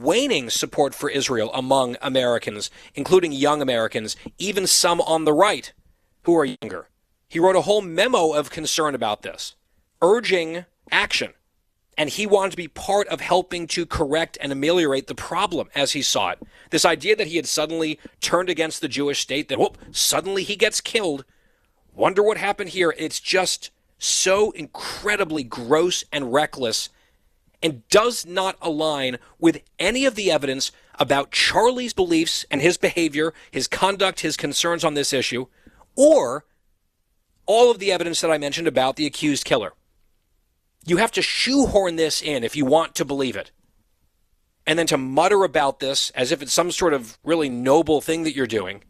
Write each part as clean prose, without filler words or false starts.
waning support for Israel among Americans, including young Americans, even some on the right who are younger. He wrote a whole memo of concern about this, urging action. And he wanted to be part of helping to correct and ameliorate the problem as he saw it. This idea that he had suddenly turned against the Jewish state, that suddenly he gets killed. Wonder what happened here. It's just so incredibly gross and reckless and does not align with any of the evidence about Charlie's beliefs and his behavior, his conduct, his concerns on this issue, or all of the evidence that I mentioned about the accused killer. You have to shoehorn this in if you want to believe it. And then to mutter about this as if it's some sort of really noble thing that you're doing.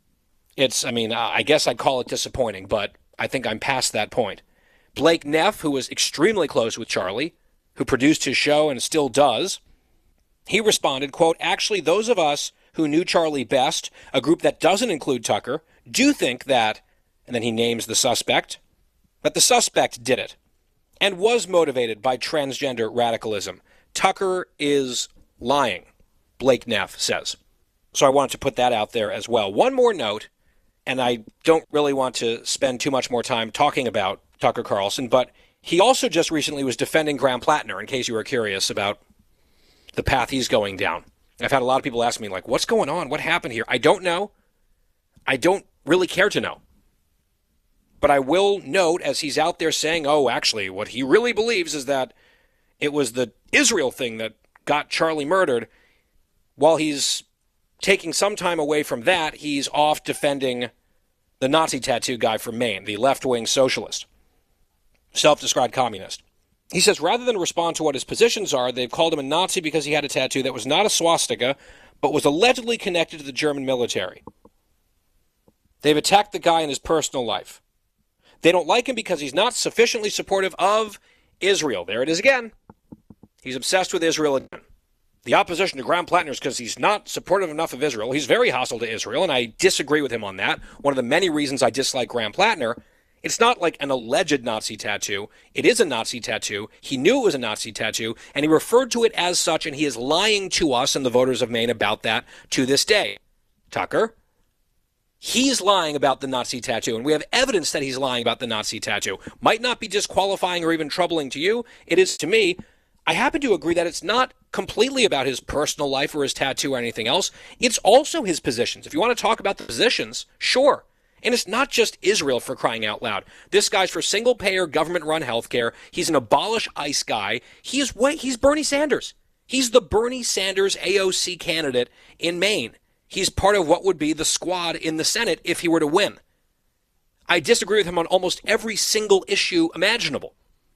I guess I'd call it disappointing, but I think I'm past that point. Blake Neff, who was extremely close with Charlie, who produced his show and still does, he responded, quote, "Actually, those of us who knew Charlie best, a group that doesn't include Tucker, do think that," and then he names the suspect, "but the suspect did it and was motivated by transgender radicalism. Tucker is lying," Blake Neff says. So I wanted to put that out there as well. One more note, and I don't really want to spend too much more time talking about Tucker Carlson, but he also just recently was defending Graham Plattner, in case you were curious about the path he's going down. I've had a lot of people ask me, like, what's going on? What happened here? I don't know. I don't really care to know. But I will note, as he's out there saying, actually, what he really believes is that it was the Israel thing that got Charlie murdered. While he's taking some time away from that, he's off defending the Nazi tattoo guy from Maine, the left-wing socialist, self-described communist. He says, rather than respond to what his positions are, they've called him a Nazi because he had a tattoo that was not a swastika, but was allegedly connected to the German military. They've attacked the guy in his personal life. They don't like him because he's not sufficiently supportive of Israel. There it is again. He's obsessed with Israel again. The opposition to Graham Plattner is because he's not supportive enough of Israel. He's very hostile to Israel, and I disagree with him on that. One of the many reasons I dislike Graham Plattner, it's not like an alleged Nazi tattoo. It is a Nazi tattoo. He knew it was a Nazi tattoo, and he referred to it as such, and he is lying to us and the voters of Maine about that to this day. Tucker, he's lying about the Nazi tattoo, and we have evidence that he's lying about the Nazi tattoo. Might not be disqualifying or even troubling to you. It is to me. I happen to agree that it's not completely about his personal life or his tattoo or anything else. It's also his positions. If you want to talk about the positions, sure. And it's not just Israel, for crying out loud. This guy's for single-payer, government-run healthcare. He's an abolish ICE guy. He's Bernie Sanders. He's the Bernie Sanders AOC candidate in Maine. He's part of what would be the squad in the Senate if he were to win. I disagree with him on almost every single issue imaginable.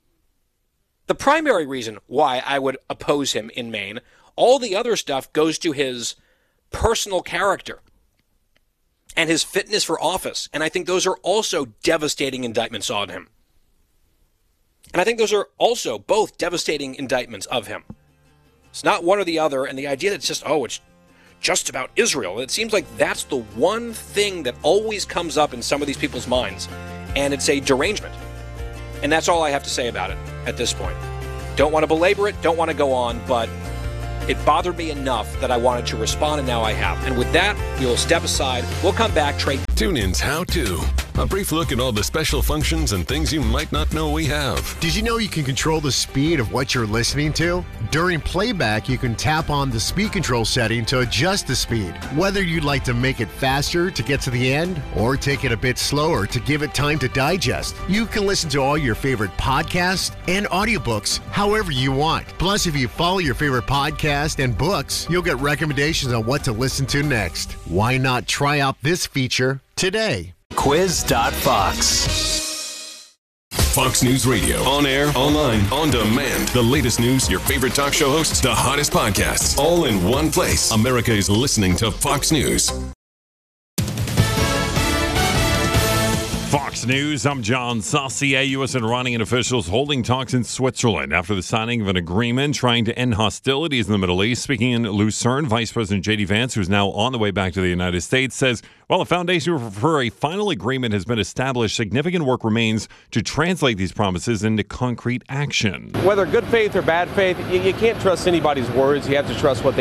The primary reason why I would oppose him in Maine, all the other stuff goes to his personal character and his fitness for office. And I think those are also devastating indictments on him. And I think those are also both devastating indictments of him. It's not one or the other. And the idea that it's just about Israel. It seems like that's the one thing that always comes up in some of these people's minds. And it's a derangement. And that's all I have to say about it at this point. Don't want to belabor it, don't want to go on, but it bothered me enough that I wanted to respond, and now I have. And with that, we will step aside. We'll come back. TuneIn's How To. A brief look at all the special functions and things you might not know we have. Did you know you can control the speed of what you're listening to? During playback, you can tap on the speed control setting to adjust the speed. Whether you'd like to make it faster to get to the end or take it a bit slower to give it time to digest, you can listen to all your favorite podcasts and audiobooks however you want. Plus, if you follow your favorite podcast and books, you'll get recommendations on what to listen to next. Why not try out this feature today? Quiz.Fox. Fox News Radio. On air, online, on demand. The latest news, your favorite talk show hosts, the hottest podcasts, all in one place. America is listening to Fox News. Fox News, I'm John Saucier. U.S. and Iranian officials holding talks in Switzerland after the signing of an agreement trying to end hostilities in the Middle East. Speaking in Lucerne, Vice President J.D. Vance, who's now on the way back to the United States, says, while a foundation for a final agreement has been established, significant work remains to translate these promises into concrete action. Whether good faith or bad faith, you can't trust anybody's words. You have to trust what they